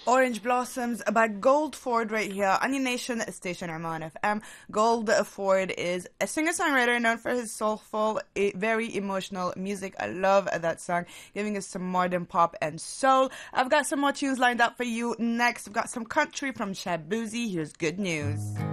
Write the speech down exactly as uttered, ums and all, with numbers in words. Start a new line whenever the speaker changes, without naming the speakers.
Orange Blossoms by Gold Ford right here on your nation station Arman F M. Gold Ford is a singer-songwriter known for his soulful, e- very emotional music. I love that song, giving us some modern pop and soul. I've got some more tunes lined up for you next. I've got some country from Shabuzi. Here's good news.